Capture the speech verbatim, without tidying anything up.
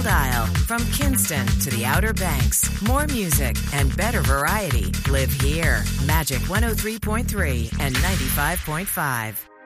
style. From Kinston to the Outer Banks, more music and better variety live here. Magic one oh three point three and ninety-five point five.